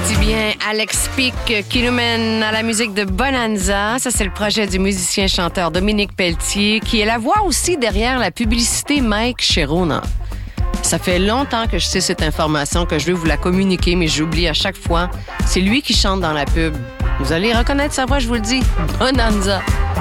dit bien Alex Peak qui nous mène à la musique de Bonanza. Ça, c'est le projet du musicien-chanteur Dominique Pelletier, qui est la voix aussi derrière la publicité Mike chez Rona. Ça fait longtemps que je sais cette information, que je veux vous la communiquer, mais j'oublie à chaque fois. C'est lui qui chante dans la pub. Vous allez reconnaître sa voix, je vous le dis. Bonanza.